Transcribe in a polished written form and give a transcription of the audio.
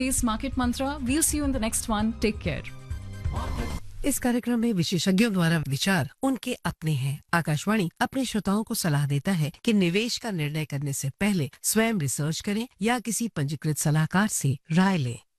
Is Market Mantra. We'll see you in the next one. Take care. इस कार्यक्रम में विशेषज्ञों द्वारा विचार उनके अपने हैं। आकाशवाणी अपने श्रोताओं को सलाह देता है कि निवेश का निर्णय करने से पहले स्वयं रिसर्च करें या किसी पंजीकृत सलाहकार से राय लें।